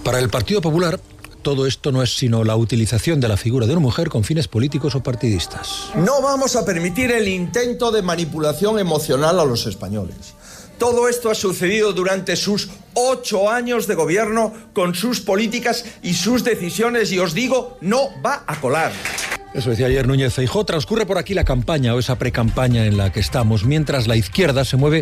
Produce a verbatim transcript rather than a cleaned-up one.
Para el Partido Popular, todo esto no es sino la utilización de la figura de una mujer con fines políticos o partidistas. No vamos a permitir el intento de manipulación emocional a los españoles. Todo esto ha sucedido durante sus ocho años de gobierno, con sus políticas y sus decisiones, y os digo, no va a colar. Eso decía ayer Núñez Feijóo. Transcurre por aquí la campaña o esa precampaña en la que estamos, mientras la izquierda se mueve